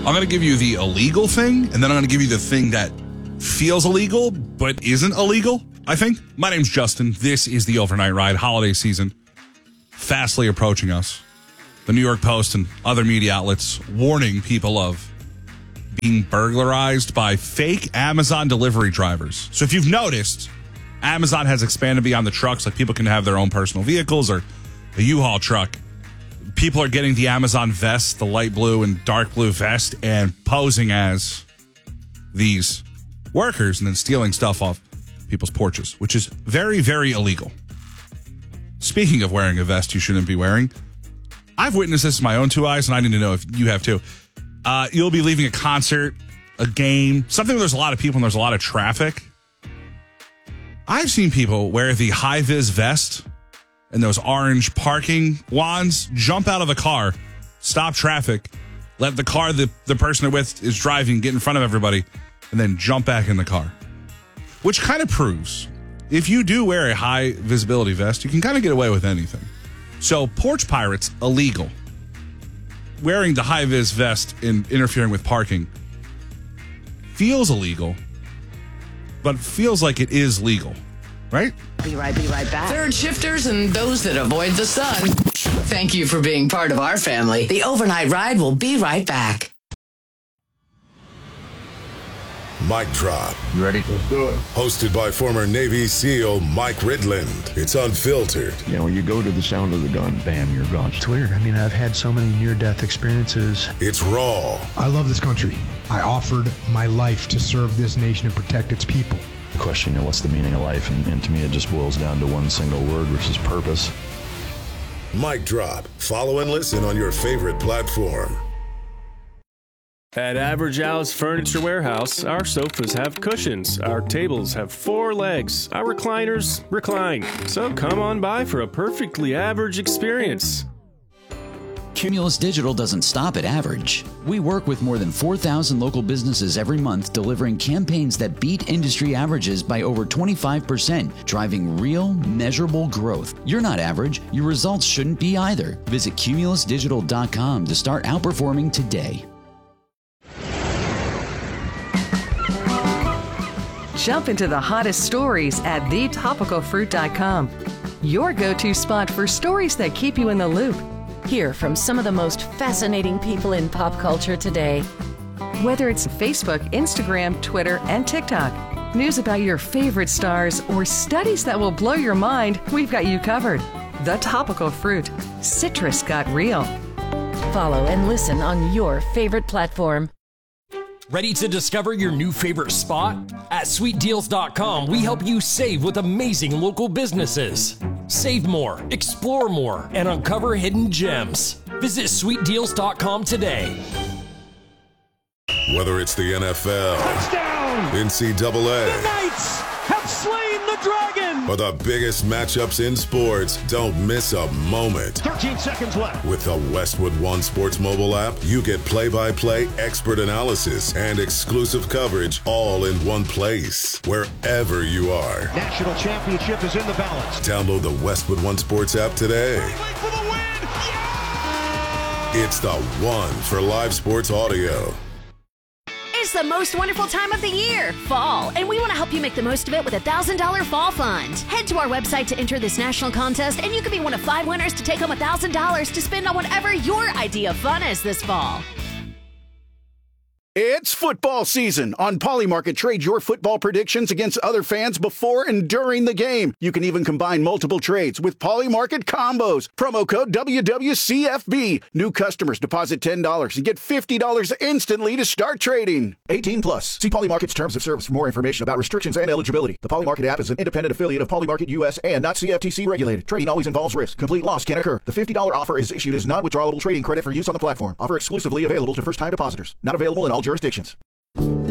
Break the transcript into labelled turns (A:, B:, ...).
A: I'm going to give you the illegal thing, and then I'm going to give you the thing that feels illegal but isn't illegal, I think. My name's Justin. This is the Overnight Ride. Holiday season fastly approaching us. The New York Post and other media outlets warning people of being burglarized by fake Amazon delivery drivers. So if you've noticed, Amazon has expanded beyond the trucks. Like, people can have their own personal vehicles or a U-Haul truck. People are getting the Amazon vest, the light blue and dark blue vest, and posing as these workers and then stealing stuff off people's porches, which is very, very illegal. Speaking of wearing a vest you shouldn't be wearing, I've witnessed this with my own two eyes, and I need to know if you have too. You'll be leaving a concert, a game, something where there's a lot of people and there's a lot of traffic. I've seen people wear the high-vis vest and those orange parking wands, jump out of the car, stop traffic, let the car the person they're with is driving get in front of everybody, and then jump back in the car. Which kind of proves, if you do wear a high visibility vest, you can kind of get away with anything. So, porch pirates, illegal. Wearing the high vis vest and interfering with parking feels illegal, but feels like it is legal, right?
B: Be right back.
C: Third shifters and those that avoid the sun. Thank you for being part of our family. The Overnight Ride will be right back.
D: Mic Drop.
E: You ready? Let's do it.
D: Hosted by former Navy SEAL Mike Ridland. It's unfiltered.
E: You know, when you go to the sound of the gun, bam, you're gone.
F: It's weird. I mean, I've had so many near-death experiences.
D: It's raw.
G: I love this country. I offered my life to serve this nation and protect its people.
E: The question, what's the meaning of life? And to me, it just boils down to one single word, which is purpose.
D: Mic Drop. Follow and listen on your favorite platform.
H: At Average Al's Furniture Warehouse, our sofas have cushions, our tables have 4 legs, our recliners recline. So come on by for a perfectly average experience.
I: Cumulus Digital doesn't stop at average. We work with more than 4,000 local businesses every month, delivering campaigns that beat industry averages by over 25%, driving real, measurable growth. You're not average. Your results shouldn't be either. Visit cumulusdigital.com to start outperforming today.
J: Jump into the hottest stories at thetopicalfruit.com. Your go-to spot for stories that keep you in the loop.
B: Hear from some of the most fascinating people in pop culture today.
J: Whether it's Facebook, Instagram, Twitter, and TikTok, news about your favorite stars, or studies that will blow your mind, we've got you covered. The Topical Fruit. Citrus got real.
B: Follow and listen on your favorite platform.
K: Ready to discover your new favorite spot? At SweetDeals.com, we help you save with amazing local businesses. Save more, explore more, and uncover hidden gems. Visit SweetDeals.com today.
D: Whether it's the NFL,
L: touchdown,
D: NCAA,
L: the Knights have slain the dragon,
D: or the biggest matchups in sports, don't miss a moment.
L: 13 seconds left.
D: With the Westwood One Sports mobile app, you get play-by-play expert analysis and exclusive coverage all in one place, wherever you are.
L: National championship is in the balance.
D: Download the Westwood One Sports app today.
L: For the win. Yeah!
D: It's the one for live sports audio.
M: It's the most wonderful time of the year, fall, and we want to help you make the most of it with a $1,000 fall fund. Head to our website to enter this national contest, and you could be one of 5 winners to take home $1,000 to spend on whatever your idea of fun is this fall.
N: It's football season. On Polymarket, trade your football predictions against other fans before and during the game. You can even combine multiple trades with Polymarket combos. Promo code WWCFB. New customers deposit $10 and get $50 instantly to start trading. 18 plus. See Polymarket's terms of service for more information about restrictions and eligibility. The Polymarket app is an independent affiliate of Polymarket US and not CFTC regulated. Trading always involves risk. Complete loss can occur. The $50 offer is issued as non-withdrawable trading credit for use on the platform. Offer exclusively available to first-time depositors. Not available in all jurisdictions.